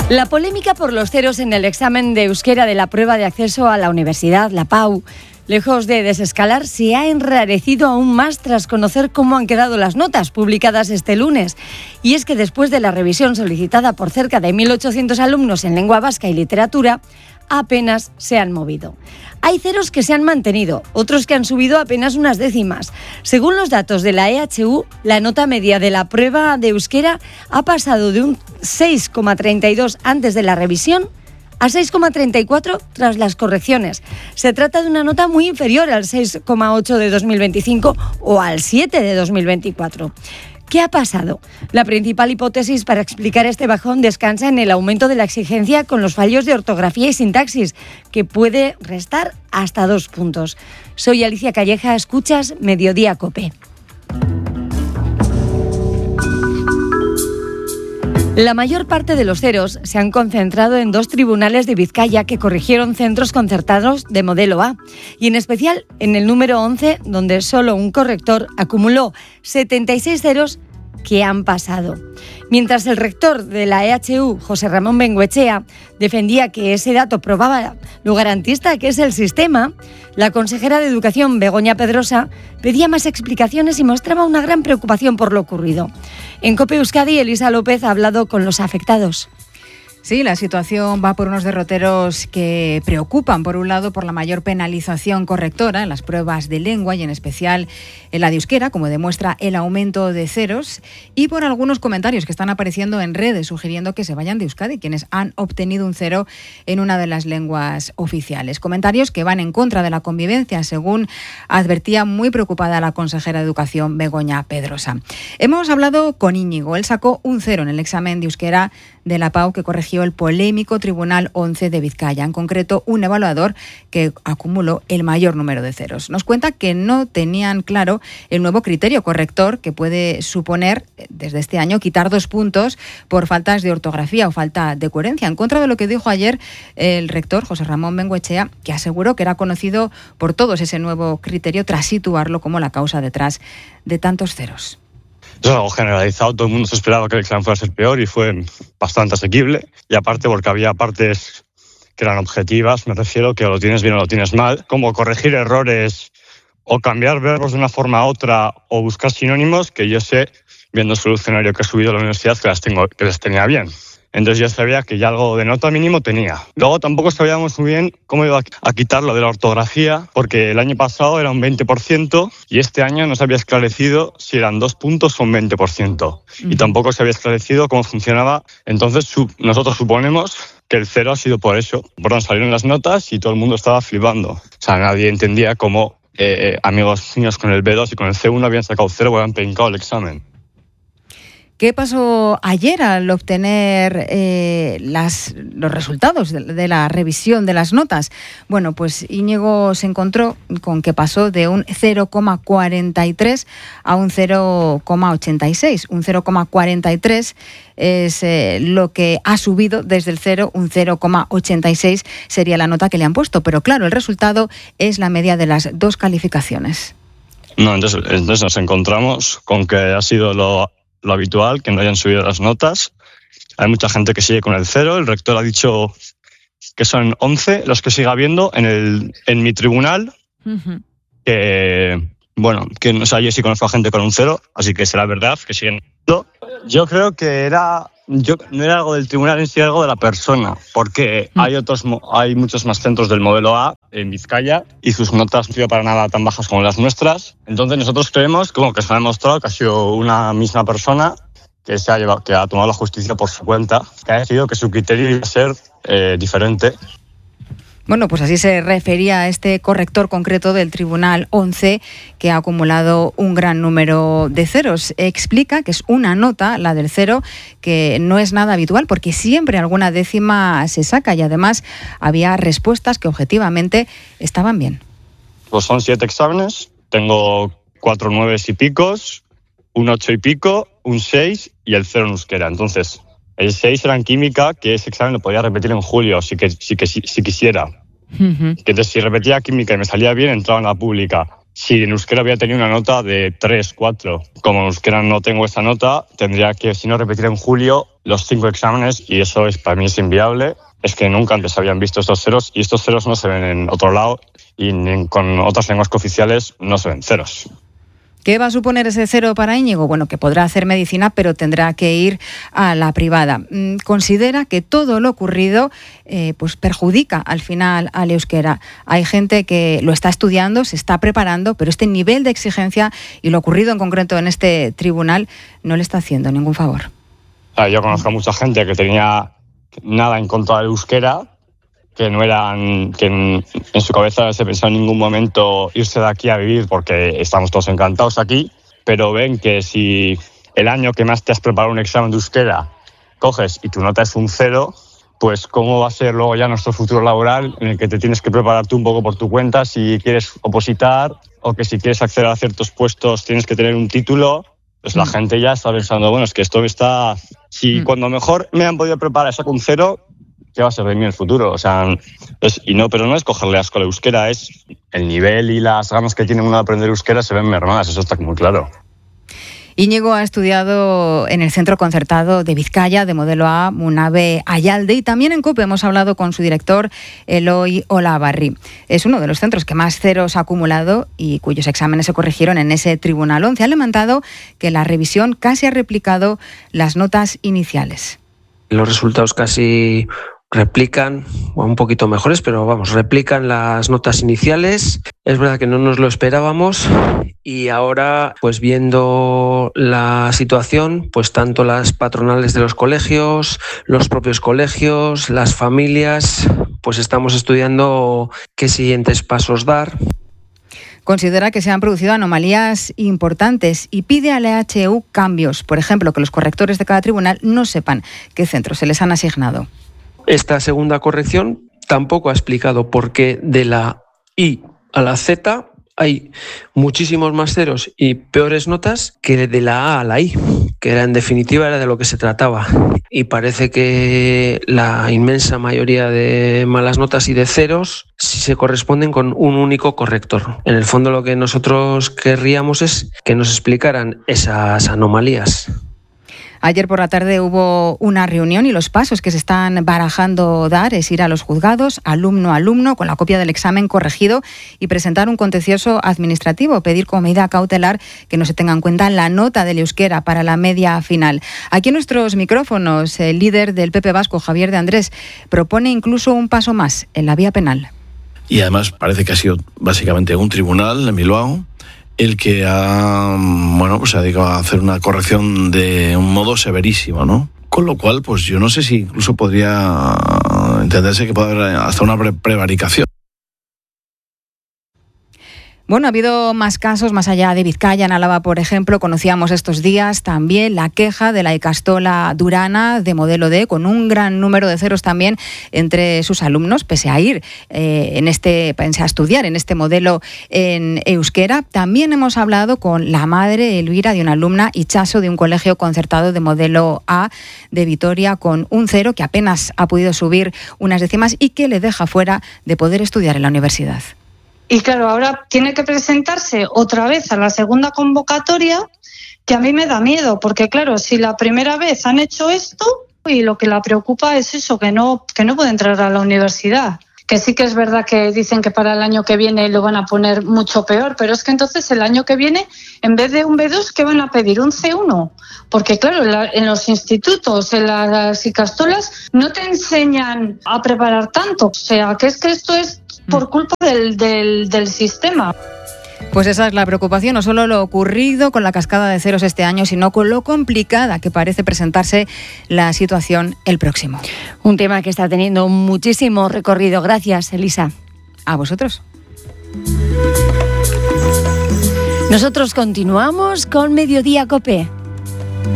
La polémica por los ceros en el examen de euskera de la prueba de acceso a la universidad, la PAU, lejos de desescalar, se ha enrarecido aún más tras conocer cómo han quedado las notas publicadas este lunes. Y es que después de la revisión solicitada por cerca de 1.800 alumnos en lengua vasca y literatura, apenas se han movido. Hay ceros que se han mantenido, otros que han subido apenas unas décimas. Según los datos de la EHU, la nota media de la prueba de euskera ha pasado de un 6,32 antes de la revisión a 6,34 tras las correcciones. Se trata de una nota muy inferior al 6,8 de 2025 o al 7 de 2024. ¿Qué ha pasado? La principal hipótesis para explicar este bajón descansa en el aumento de la exigencia con los fallos de ortografía y sintaxis, que puede restar hasta 2 puntos. Soy Alicia Calleja, escuchas Mediodía COPE. La mayor parte de los ceros se han concentrado en 2 tribunales de Vizcaya que corrigieron centros concertados de modelo A, y en especial en el número 11, donde solo un corrector acumuló 76 ceros que han pasado. Mientras el rector de la EHU, José Ramón Bengoechea, defendía que ese dato probaba lo garantista que es el sistema, la consejera de Educación, Begoña Pedrosa, pedía más explicaciones y mostraba una gran preocupación por lo ocurrido. En COPE Euskadi, Elisa López ha hablado con los afectados. Sí, la situación va por unos derroteros que preocupan, por un lado, por la mayor penalización correctora en las pruebas de lengua y en especial en la de euskera, como demuestra el aumento de ceros, y por algunos comentarios que están apareciendo en redes sugiriendo que se vayan de Euskadi quienes han obtenido un 0 en una de las lenguas oficiales. Comentarios que van en contra de la convivencia, según advertía muy preocupada la consejera de Educación, Begoña Pedrosa. Hemos hablado con Íñigo. Él sacó un 0 en el examen de euskera de la PAU que corrigió el polémico Tribunal 11 de Vizcaya, en concreto un evaluador que acumuló el mayor número de ceros. Nos cuenta que no tenían claro el nuevo criterio corrector que puede suponer desde este año quitar 2 puntos por faltas de ortografía o falta de coherencia, en contra de lo que dijo ayer el rector José Ramón Bengoechea, que aseguró que era conocido por todos ese nuevo criterio tras situarlo como la causa detrás de tantos ceros. Es algo generalizado, todo el mundo se esperaba que el examen fuera a ser peor y fue bastante asequible. Y aparte porque había partes que eran objetivas, me refiero que o lo tienes bien o lo tienes mal, como corregir errores o cambiar verbos de una forma a otra o buscar sinónimos, que yo sé, viendo el solucionario que he subido a la universidad, que les tenía bien. Entonces yo sabía que ya algo de nota mínimo tenía. Luego tampoco sabíamos muy bien cómo iba a quitar lo de la ortografía, porque el año pasado era un 20% y este año no se había esclarecido si eran 2 puntos o un 20%. Y tampoco se había esclarecido cómo funcionaba. Entonces nosotros suponemos que el 0 ha sido por eso. Salieron las notas y todo el mundo estaba flipando. O sea, nadie entendía cómo amigos míos con el B2 y con el C1 habían sacado 0 o habían pencado el examen. ¿Qué pasó ayer al obtener los resultados de la revisión de las notas? Bueno, pues Íñigo se encontró con que pasó de un 0,43 a un 0,86. Un 0,43 es lo que ha subido desde el 0, un 0,86 sería la nota que le han puesto. Pero claro, el resultado es la media de las 2 calificaciones. No, entonces nos encontramos con que ha sido lo habitual, que no hayan subido las notas. Hay mucha gente que sigue con el 0. El rector ha dicho que son 11 los que sigue habiendo en mi tribunal. Uh-huh. Que no sé, yo sí conozco a gente con un 0, así que será verdad que siguen. Yo creo que no era algo del tribunal en sí, algo de la persona, porque hay muchos más centros del modelo A en Vizcaya y sus notas no han sido para nada tan bajas como las nuestras. Entonces nosotros creemos que se ha demostrado que ha sido una misma persona que ha tomado la justicia por su cuenta, que ha decidido que su criterio iba a ser diferente. Bueno, pues así se refería a este corrector concreto del Tribunal 11 que ha acumulado un gran número de ceros. Explica que es una nota, la del 0, que no es nada habitual porque siempre alguna décima se saca y además había respuestas que objetivamente estaban bien. Pues son 7 exámenes, tengo 4 9 y picos, un 8 y pico, un 6 y el 0 en euskera. Entonces, el 6 era en química, que ese examen lo podía repetir en julio, si quisiera. Uh-huh. Que entonces, si repetía química y me salía bien, entraba en la pública. si en euskera había tenido una nota de 3, 4. Como en euskera no tengo esa nota, tendría que, si no, repetir en julio los 5 exámenes y eso para mí es inviable. Es que nunca antes habían visto estos ceros y estos ceros no se ven en otro lado y con otras lenguas cooficiales no se ven ceros. ¿Qué va a suponer ese cero para Íñigo? Bueno, que podrá hacer medicina, pero tendrá que ir a la privada. Considera que todo lo ocurrido pues perjudica al final al euskera. Hay gente que lo está estudiando, se está preparando, pero este nivel de exigencia y lo ocurrido en concreto en este tribunal no le está haciendo ningún favor. Yo conozco a mucha gente que tenía nada en contra del euskera, que no eran, que en su cabeza se pensó en ningún momento irse de aquí a vivir porque estamos todos encantados aquí, pero ven que si el año que más te has preparado un examen de euskera coges y tu nota es un 0, pues cómo va a ser luego ya nuestro futuro laboral en el que te tienes que preparar tú un poco por tu cuenta si quieres opositar o que si quieres acceder a ciertos puestos tienes que tener un título. Pues la gente ya está pensando, bueno, es que esto está... Si cuando mejor me han podido preparar saco un 0, ¿qué va a ser de mí en el futuro? O sea, pero no es cogerle asco al euskera, es el nivel y las ganas que tiene uno de aprender euskera se ven mermadas, eso está muy claro. Íñigo ha estudiado en el Centro Concertado de Vizcaya, de modelo A, Munabe Ayalde, y también en COPE hemos hablado con su director, Eloy Olavarri. Es uno de los centros que más ceros ha acumulado y cuyos exámenes se corrigieron en ese Tribunal 11. Ha lamentado que la revisión casi ha replicado las notas iniciales. Los resultados casi replican, un poquito mejores, pero vamos, replican las notas iniciales. Es verdad que no nos lo esperábamos y ahora, pues viendo la situación, pues tanto las patronales de los colegios, los propios colegios, las familias, pues estamos estudiando qué siguientes pasos dar. Considera que se han producido anomalías importantes y pide a la EHU cambios. Por ejemplo, que los correctores de cada tribunal no sepan qué centros se les han asignado. Esta segunda corrección tampoco ha explicado por qué de la I a la Z hay muchísimos más ceros y peores notas que de la A a la I, que en definitiva era de lo que se trataba. Y parece que la inmensa mayoría de malas notas y de ceros sí se corresponden con un único corrector. En el fondo lo que nosotros querríamos es que nos explicaran esas anomalías. Ayer por la tarde hubo una reunión y los pasos que se están barajando dar es ir a los juzgados, alumno a alumno, con la copia del examen corregido y presentar un contencioso administrativo, pedir como medida cautelar que no se tenga en cuenta la nota del euskera para la media final. Aquí en nuestros micrófonos, el líder del PP vasco, Javier de Andrés, propone incluso un paso más en la vía penal. Y además parece que ha sido básicamente un tribunal en Bilbao el que ha dedicado a hacer una corrección de un modo severísimo, ¿no? Con lo cual, pues yo no sé si incluso podría entenderse que puede haber hasta una prevaricación. Bueno, ha habido más casos más allá de Vizcaya. En Álava, por ejemplo, conocíamos estos días también la queja de la Ikastola Durana de modelo D, con un gran número de ceros también entre sus alumnos, pese a ir a estudiar en este modelo en euskera. También hemos hablado con la madre, Elvira, de una alumna, Itxaso, de un colegio concertado de modelo A de Vitoria, con un 0 que apenas ha podido subir unas décimas y que le deja fuera de poder estudiar en la universidad. Y claro, ahora tiene que presentarse otra vez a la segunda convocatoria, que a mí me da miedo, porque claro, si la primera vez han hecho esto, y lo que la preocupa es eso, que no puede entrar a la universidad. Que sí que es verdad que dicen que para el año que viene lo van a poner mucho peor, pero es que entonces el año que viene, en vez de un B2, ¿qué van a pedir? Un C1. Porque claro, en los institutos, en las Ikastolas, no te enseñan a preparar tanto. O sea, que es que esto es por culpa del sistema. Pues esa es la preocupación, no solo lo ocurrido con la cascada de ceros este año, sino con lo complicada que parece presentarse la situación el próximo. Un tema que está teniendo muchísimo recorrido. Gracias, Elisa. A vosotros. Nosotros continuamos con Mediodía COPE.